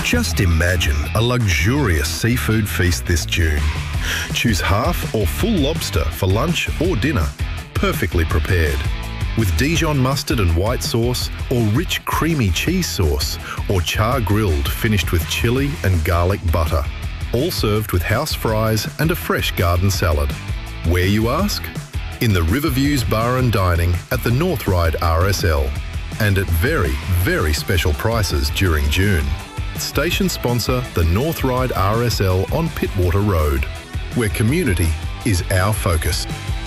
Just imagine a luxurious seafood feast this June. Choose half or full lobster for lunch or dinner, perfectly prepared. With Dijon mustard and white sauce, or rich creamy cheese sauce, or char grilled finished with chilli and garlic butter. All served with house fries and a fresh garden salad. Where, you ask? In the Riverviews Bar and Dining at the North Ryde RSL, and at very, very special prices during June. Station sponsor the North Ryde RSL on Pittwater Road, where community is our focus.